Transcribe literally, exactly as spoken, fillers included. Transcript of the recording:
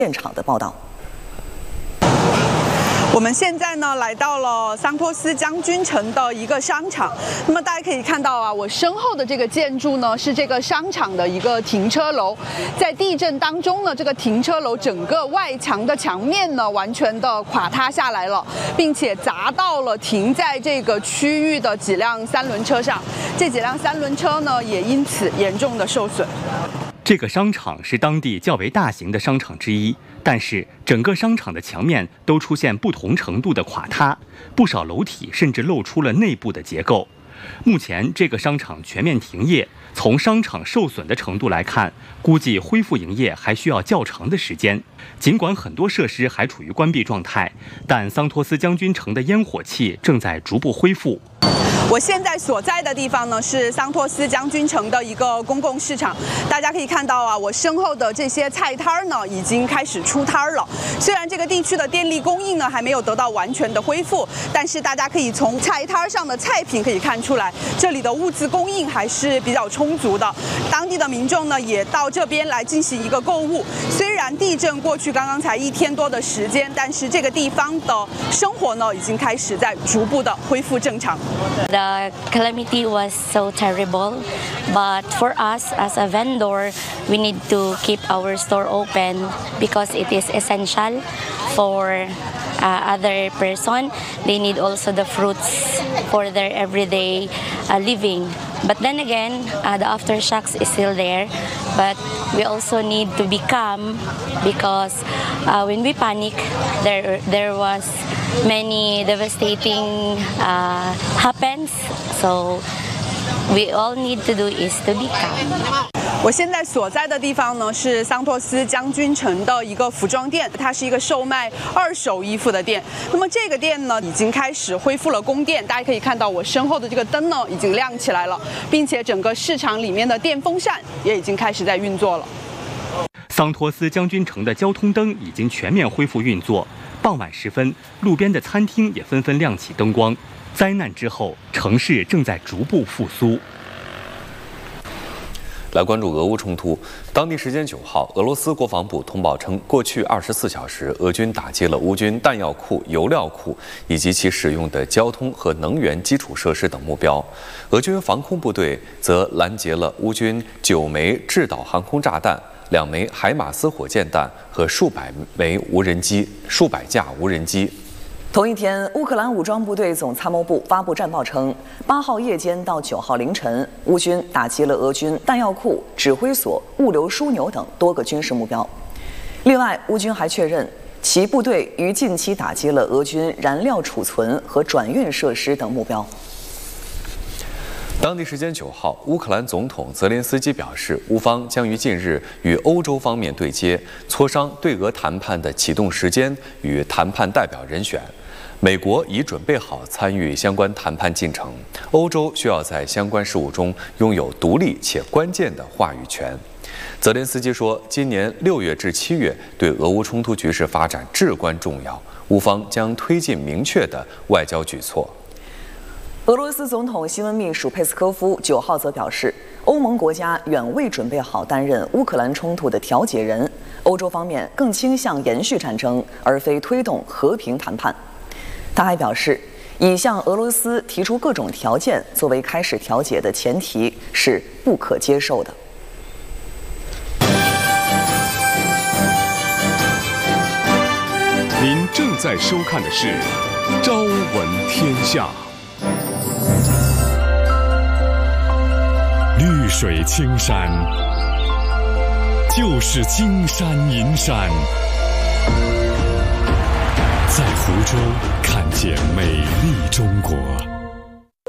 现场的报道。 我们现在呢来到了桑托斯将军城的一个商场。那么大家可以看到啊，我身后的这个建筑呢是这个商场的一个停车楼。在地震当中呢，这个停车楼整个外墙的墙面呢完全的垮塌下来了，并且砸到了停在这个区域的几辆三轮车上。这几辆三轮车呢也因此严重的受损。 这个商场是当地较为大型的商场之一，但是整个商场的墙面都出现不同程度的垮塌，不少楼体甚至露出了内部的结构。目前这个商场全面停业，从商场受损的程度来看，估计恢复营业还需要较长的时间。尽管很多设施还处于关闭状态，但桑托斯将军城的烟火气正在逐步恢复。 我现在所在的地方呢是桑托斯将军城的一个公共市场，大家可以看到啊，我身后的这些菜摊儿呢已经开始出摊儿了。虽然这个地区的电力供应呢还没有得到完全的恢复，但是大家可以从菜摊上的菜品可以看出来，这里的物资供应还是比较充足的。当地的民众呢也到这边来进行一个购物。虽然地震过去刚刚才一天多的时间，但是这个地方的生活呢已经开始在逐步的恢复正常。 The calamity was so terrible, but for us as a vendor, we need to keep our store open because it is essential for uh, other person. They need also the fruits for their everyday uh, living. But then again, uh, the aftershocks is still there, but we also need to be calm because uh, when we panic, there there was many devastating uh, happens. So we all need to do is to be calm. 我现在所在的地方呢是桑托斯将军城的一个服装店，它是一个售卖二手衣服的店。那么这个店呢已经开始恢复了供电，大家可以看到我身后的这个灯呢已经亮起来了，并且整个市场里面的电风扇也已经开始在运作了。 桑托斯将军城的交通灯已经全面恢复运作，傍晚时分，路边的餐厅也纷纷亮起灯光。灾难之后，城市正在逐步复苏。 来关注俄乌冲突。当地时间九号，俄罗斯国防部通报称，过去二十四小时，俄军打击了乌军弹药库、油料库以及其使用的交通和能源基础设施等目标。俄军防空部队则拦截了乌军九枚制导航空炸弹、两枚海马斯火箭弹和数百枚无人机、数百架无人机。 同一天，乌克兰武装部队总参谋部发布战报称，八号夜间到九号凌晨，乌军打击了俄军弹药库、指挥所、物流枢纽等多个军事目标。另外，乌军还确认，其部队于近期打击了俄军燃料储存和转运设施等目标。 当地时间九号，乌克兰总统泽连斯基表示，乌方将于近日与欧洲方面对接，磋商对俄谈判的启动时间与谈判代表人选。美国已准备好参与相关谈判进程，欧洲需要在相关事务中拥有独立且关键的话语权。泽连斯基说，今年六月至七月对俄乌冲突局势发展至关重要，乌方将推进明确的外交举措。 俄罗斯总统新闻秘书佩斯科夫九号则表示，欧盟国家远未准备好担任乌克兰冲突的调解人，欧洲方面更倾向延续战争，而非推动和平谈判。他还表示，已向俄罗斯提出各种条件作为开始调解的前提是不可接受的。 您正在收看的是《朝闻天下》。 绿水青山，就是金山银山。在湖州看见美丽中国。